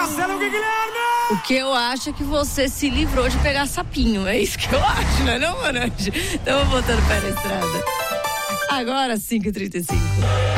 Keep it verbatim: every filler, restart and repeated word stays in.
Marcelo Guilherme! O que eu acho é que você se livrou de pegar sapinho. É isso que eu acho, não é não, Monange? Estamos botando pé na estrada. Agora, cinco e trinta e cinco.